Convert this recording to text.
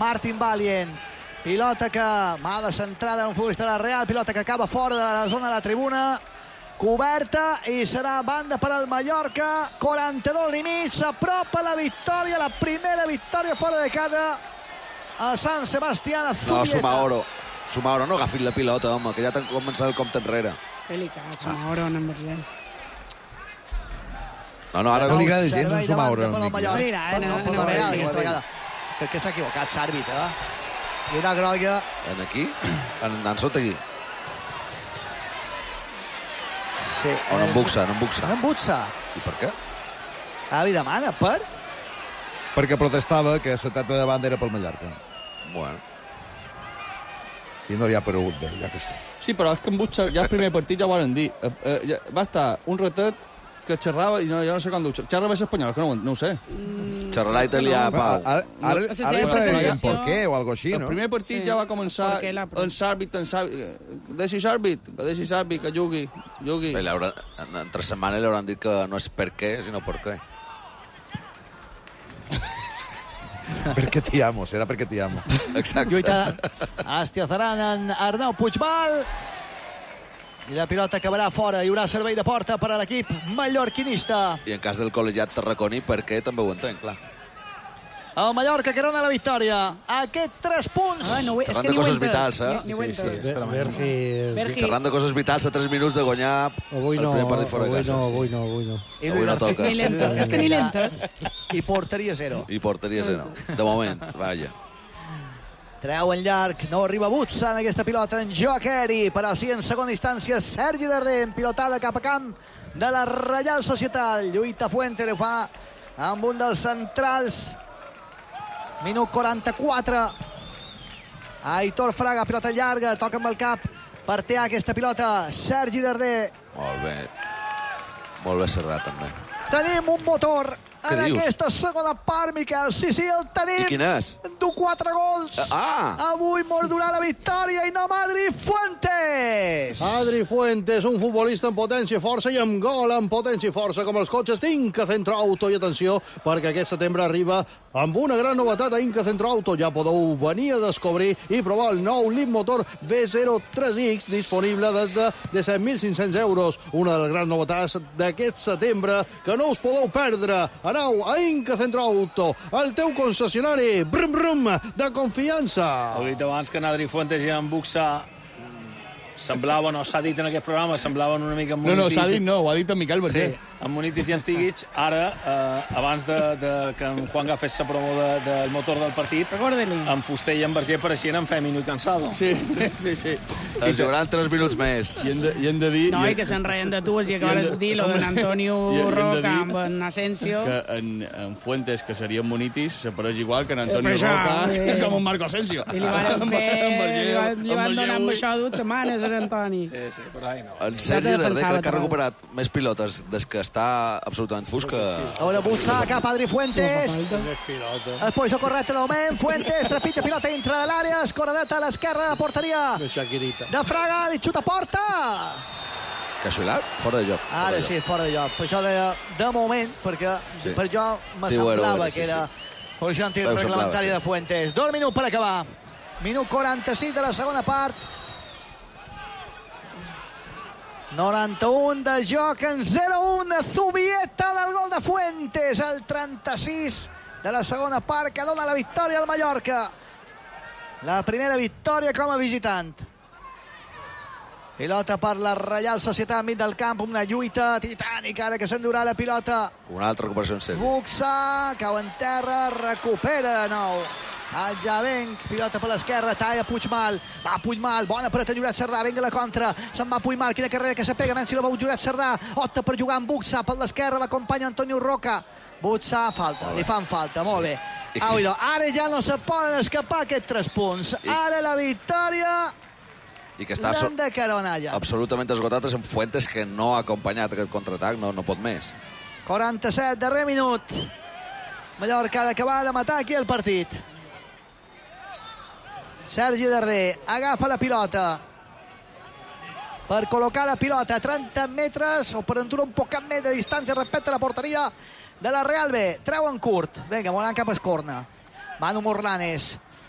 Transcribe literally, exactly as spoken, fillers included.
Martin Valient. Pilota que mà de centrada un futbolista de la Real, pilota que acaba fora de la zona de la tribuna, coberta, i serà banda per al Mallorca. quaranta-dos i mig, s'apropa la victòria, la primera victòria fora de casa a Sant Sebastià de Zubieta. No, Sumaoro. Sumaoro, no agafis la pilota, home, que ja t'han començat el compte enrere. Feli cas, Sumaoro, no em veuré. No, no, ara... No li agrada gens en Sumaoro. No li agrada, no, no, no, aquesta vegada. Crec que s'ha equivocat l'àrbitre, eh? Hi haurà groga. En aquí? En, en sota aquí? Sí. O no en buxa, no en buxa. No en buxa. I per què? Avi demana, per? Perquè protestava que la teta de banda era pel Mallorca. Bueno. I no li ha paregut bé, ja que sí. Sí, però és que en Butxa ja el primer partit ja ho van dir. Eh, eh, ja, va estar un ratet que xerrava, i no, jo no sé com diu, xerra bé espanyol, que no, no ho sé. Mm, Xerrarà italià, no. Pau. Ara, ara, No sé si ara és està dient presentació. per què o algo així, El no? primer partit Sí, ja va començar perquè la- en sàrbit, en sàrbit, deixi sàrbit, que deixi sàrbit, que jugui, jugui. Bé, l'haurà- en, en tres setmanes li hauran dit que no és per què, sinó per què. Perquè t'hi amo, serà perquè t'hi amo. Exacte. Lluita estiazaran en Arnau Puigmal. I la pilota acabarà fora. Hi haurà servei de porta per a l'equip mallorquinista. I en cas del col·legiat tarraconí, per què també ho entenc, clar. El Mallorca que dona la victòria. Aquest tres punts. Ah, no, ho- és Xerrant que de ni ho he coses entès. vitals, eh? Ni, ni ho he Sí, entès. sí. Bergi... Bergi. Xerrant de coses vitals a tres minuts de guanyar Avui el no, primer partit fora de avui casa. no, sí. avui no, avui no. I Avui no toca. Ni lentes, és que ni lentes. I porteria zero. I porteria zero. De moment, vaja. Treu en llarg, no arriba Butsa en aquesta pilota, en joc aeri, però sí en segona instància Sergi Darder, en pilotada cap a camp de la Reial Societat. Lluita Fuente, ho fa amb un dels centrals. Minut quaranta-quatre. Aitor Fraga, pilota llarga, toca amb el cap per tear aquesta pilota. Sergi Darder. Molt bé. Molt bé Serrat, també. Tenim un motor Què en dius? aquesta segona part, Miquel. Sí, sí, el tenim. I quin és? Du quatre gols. Ah! Avui mordurà la victòria i no Adri Fuentes. Adri Fuentes, un futbolista amb potència i força i amb gol amb potència i força com els cotxes d'Inca Centro Auto. I atenció, perquè aquest setembre arriba amb una gran novetat a Inca Centro Auto. Ja podeu venir a descobrir i provar el nou Leap Motor V zero tres X disponible des de disset mil cinc-cents euros. Una de les grans novetats d'aquest setembre que no us podeu perdre. Aneu a Inca Centro Auto, el teu concessionari brum brum de confiança. Heu dit abans que en Adri Fuentes i en Buxa semblaven, o s'ha dit en aquest programa, semblaven una mica... No, no, s'ha dit no, ho ha dit en Miquel Berger. Sí, en Munitis i en Zigic, ara, eh, abans de, de que en Juanga fes la promo de, del motor del partit, Recorda-li. en Fuster i en Berger apareixien en Femino i Cansado. Sí, sí, sí. Es jugaran tres minuts més. I hem de, i hem de dir... No, i que se'n reien de tu, i acabes de dir lo d'en Antonio I- i hem de Roca dir amb en Asensio. que en, en Fuentes, que seria en Munitis, s'apareix igual que en Antonio Eh, però Roca, això, eh, com en Marco Asensio. I li van fer... En Berger- li van, li en van Berger donar amb avui. això dues setmanes, en Antoni. Sí, sí, però ai no. En Sergi Darder defensava crec que ha també. recuperat més pilotes des que està absolutament fosca. Ara Butsa cap a Adri Fuentes. Més pilota. El posició correcte de moment. Fuentes trepitja pilota dintre de l'àrea. Escorredeta a l'esquerra de la porteria Més Shakirita. de Fraga. Li xuta a porta. Caixolat? Fora de joc. Fora Ara de sí, joc. fora de joc. Per això de, de moment, perquè Sí. per jo me Sí, ho era, ho semblava era, sí, que era sí. posició Ho semblava, antireglamentària sí. de Fuentes. Dos minuts per acabar. Minut quaranta-sis de la segona part. noranta-un de joc en zero un. Zubieta del gol de Fuentes. El trenta-sis de la segona part que dona la victòria al Mallorca. La primera victòria com a visitant. Pilota per la Reial Societat enmig del camp. Una lluita titànica ara que s'endurà la pilota. Una altra recuperació en sèrie. Buxa, cau en terra, recupera de nou. Adjavenc, pilota per l'esquerra, talla Puigmal, va Puigmal, bona per a Lloret Cerdà, vinga la contra, se'n va Puigmal, quina carrera que se pega, menys si la veu Lloret Cerdà, opta per jugar amb Buxa, per l'esquerra l'acompanya Antonio Roca, Buxa, falta, li fan falta, molt bé. Ah, idò, ara ja no se poden escapar aquests tres punts, ara la victòria I que està so l'han de Caronalla. absolutament esgotat és en Fuentes, que no ha acompanyat aquest contraatac, no, no pot més. quaranta-set, darrer minut. Mallorca ha d'acabar de matar aquí el partit. Sergi Darder agafa la pilota per col·locar la pilota a trenta metres o per endurar un poc més de distància respecte a la porteria de la Real B. Treu en curt. Vinga, volant cap a escorna. Manu Morlanes